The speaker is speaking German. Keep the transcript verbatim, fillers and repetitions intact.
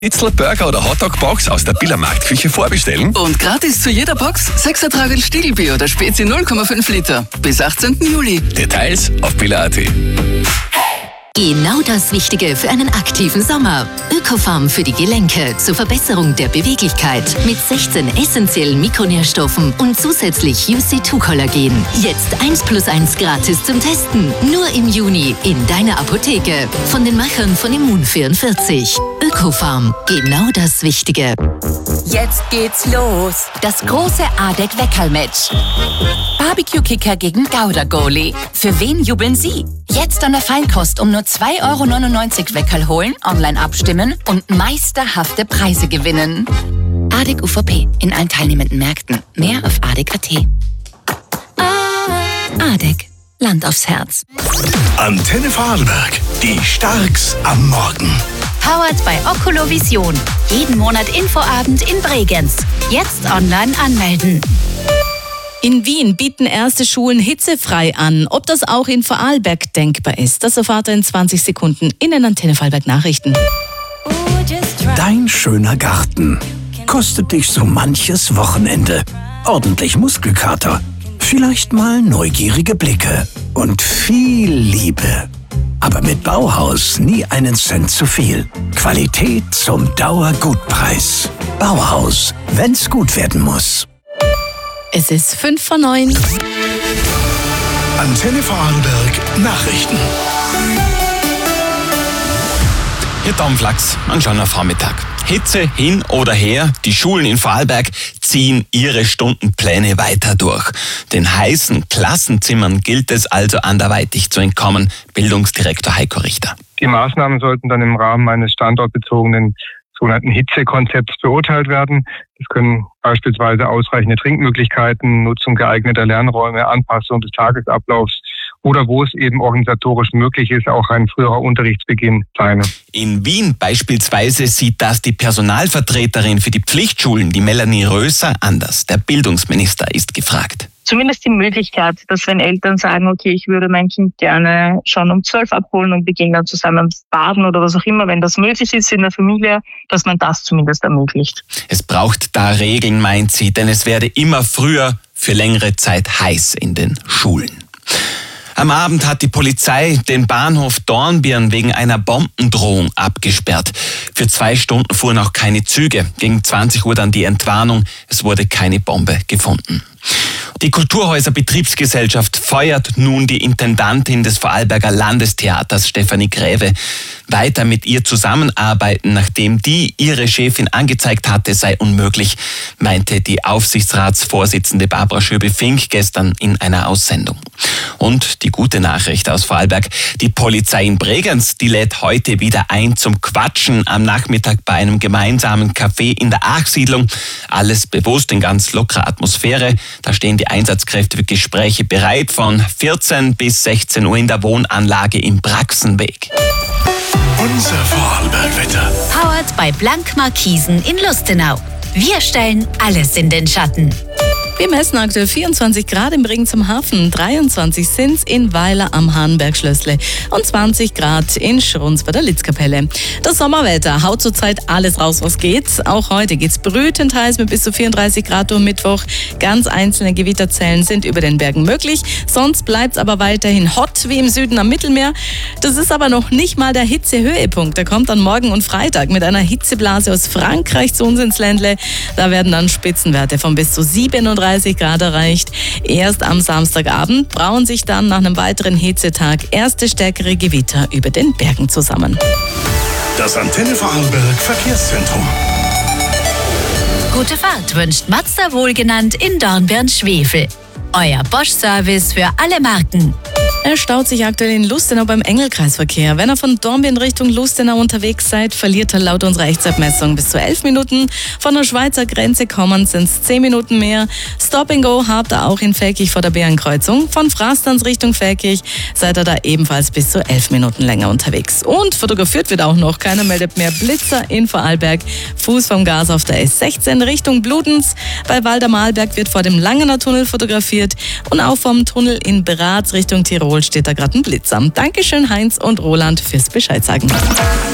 Schnitzel, Burger oder Hotdog-Box aus der Biller Marktküche vorbestellen. Und gratis zu jeder Box sechs Ertragel Stiegelbier oder Spezi null Komma fünf Liter. Bis achtzehnten Juli. Details auf biller punkt at. Genau das Richtige für einen aktiven Sommer. Ökofarm für die Gelenke zur Verbesserung der Beweglichkeit mit sechzehn essentiellen Mikronährstoffen und zusätzlich U C zwei Kollagen. Jetzt eins plus eins gratis zum Testen. Nur im Juni in deiner Apotheke. Von den Machern von Immun vierundvierzig. Ökofarm. Genau das Wichtige. Jetzt geht's los. Das große Adek-Weckerl-Match. Barbecue-Kicker gegen Gouda-Goalie. Für wen jubeln Sie? Jetzt an der Feinkost um nur zwei Euro neunundneunzig Weckerl holen, online abstimmen und meisterhafte Preise gewinnen. Adek U V P in allen teilnehmenden Märkten. Mehr auf adek punkt at. Adek. Land aufs Herz. Antenne Vorarlberg. Die Starks am Morgen. Powered bei Oculovision. Jeden Monat Infoabend in Bregenz. Jetzt online anmelden. In Wien bieten erste Schulen hitzefrei an. Ob das auch in Vorarlberg denkbar ist, das erfahrt ihr in zwanzig Sekunden in den Antenne Vorarlberg Nachrichten. Dein schöner Garten kostet dich so manches Wochenende. Ordentlich Muskelkater, vielleicht mal neugierige Blicke und viel Liebe. Aber mit Bauhaus nie einen Cent zu viel. Qualität zum Dauergutpreis. Bauhaus, wenn's gut werden muss. Es ist fünf vor neun. Antenne Vorarlberg Nachrichten. Hier Tom Flachs, ein schöner Vormittag. Hitze hin oder her, die Schulen in Vorarlberg ziehen ihre Stundenpläne weiter durch. Den heißen Klassenzimmern gilt es also anderweitig zu entkommen. Bildungsdirektor Heiko Richter. Die Maßnahmen sollten dann im Rahmen eines standortbezogenen sogenannten Hitzekonzepts beurteilt werden. Das können beispielsweise ausreichende Trinkmöglichkeiten, Nutzung geeigneter Lernräume, Anpassung des Tagesablaufs oder wo es eben organisatorisch möglich ist, auch ein früherer Unterrichtsbeginn sein. In Wien beispielsweise sieht das die Personalvertreterin für die Pflichtschulen, die Melanie Röser, anders. Der Bildungsminister ist gefragt. Zumindest die Möglichkeit, dass wenn Eltern sagen, okay, ich würde mein Kind gerne schon um zwölf abholen und wir gehen dann zusammen baden oder was auch immer, wenn das möglich ist in der Familie, dass man das zumindest ermöglicht. Es braucht da Regeln, meint sie, denn es werde immer früher für längere Zeit heiß in den Schulen. Am Abend hat die Polizei den Bahnhof Dornbirn wegen einer Bombendrohung abgesperrt. Für zwei Stunden fuhren auch keine Züge. Gegen zwanzig Uhr dann die Entwarnung. Es wurde keine Bombe gefunden. Die Kulturhäuser Betriebsgesellschaft feuert nun die Intendantin des Vorarlberger Landestheaters, Stefanie Gräve. Weiter mit ihr zusammenarbeiten, nachdem die ihre Chefin angezeigt hatte, sei unmöglich, meinte die Aufsichtsratsvorsitzende Barbara Schöbel-Fink gestern in einer Aussendung. Und die gute Nachricht aus Vorarlberg, die Polizei in Bregenz, die lädt heute wieder ein zum Quatschen am Nachmittag bei einem gemeinsamen Café in der Achsiedlung. Alles bewusst in ganz lockerer Atmosphäre. Da stehen die Einsatzkräfte für Gespräche bereit von vierzehn bis sechzehn Uhr in der Wohnanlage im Braxenweg. Unser Vorarlberg-Wetter. Powered bei Blank Markisen in Lustenau. Wir stellen alles in den Schatten. Wir messen aktuell vierundzwanzig Grad im Ring zum Hafen, dreiundzwanzig sind's in Weiler am Hahnberg-Schlössle und zwanzig Grad in Schruns bei der Litzkapelle. Das Sommerwetter haut zurzeit alles raus, was geht. Auch heute geht's brütend heiß mit bis zu vierunddreißig Grad um Mittwoch. Ganz einzelne Gewitterzellen sind über den Bergen möglich. Sonst bleibt's aber weiterhin hot wie im Süden am Mittelmeer. Das ist aber noch nicht mal der Hitzehöhepunkt. Der kommt dann morgen und Freitag mit einer Hitzeblase aus Frankreich zu uns ins Ländle. Da werden dann Spitzenwerte von bis zu siebenunddreißig Grad erreicht. Erst am Samstagabend brauen sich dann nach einem weiteren Hitzetag erste stärkere Gewitter über den Bergen zusammen. Das Antenne Vorarlberg Verkehrszentrum. Gute Fahrt wünscht Mazda wohlgenannt in Dornbirn-Schwefel. Euer Bosch-Service für alle Marken. Er staut sich aktuell in Lustenau beim Engelkreisverkehr. Wenn ihr von Dornbirn Richtung Lustenau unterwegs seid, verliert er laut unserer Echtzeitmessung bis zu elf Minuten. Von der Schweizer Grenze kommen sind es zehn Minuten mehr. Stop and Go habt ihr auch in Velkig vor der Bärenkreuzung. Von Frastanz Richtung Velkig seid ihr da ebenfalls bis zu elf Minuten länger unterwegs. Und fotografiert wird auch noch. Keiner meldet mehr Blitzer in Vorarlberg. Fuß vom Gas auf der S sechzehn Richtung Bludenz. Bei Waldermalberg wird vor dem Langener Tunnel fotografiert. Und auch vom Tunnel in Beraz Richtung Tirol steht da gerade ein Blitzer. Dankeschön Heinz und Roland fürs Bescheid sagen.